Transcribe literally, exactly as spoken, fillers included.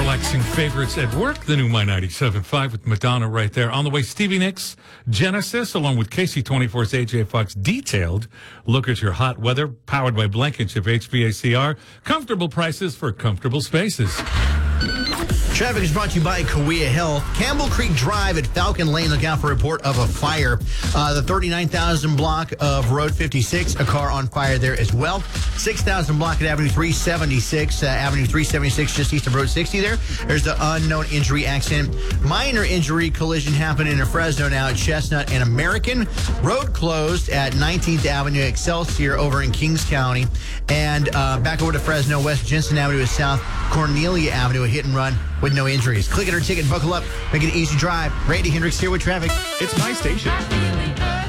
relaxing favorites at work. The new My ninety-seven point five with Madonna right there. On the way, Stevie Nicks, Genesis, along with K C twenty-four's A J Fox. Detailed look at your hot weather, powered by Blankenship H V A C R. Comfortable prices for comfortable spaces. Traffic is brought to you by Kaweah Health. Campbell Creek Drive at Falcon Lane. Look out for a report of a fire. Uh, the thirty-nine thousand block of Road fifty-six, a car on fire there as well. six thousand block at Avenue three seventy-six. Uh, Avenue three seventy-six just east of Road sixty there. There's the unknown injury accident. Minor injury collision happening in Fresno now at Chestnut and American. Road closed at nineteenth Avenue Excelsior over in Kings County. And uh, back over to Fresno, West Jensen Avenue is South Cornelia Avenue, a hit and run with no injuries. Click it or ticket, buckle up, make it an easy drive. Randy Hendricks here with traffic. It's my station.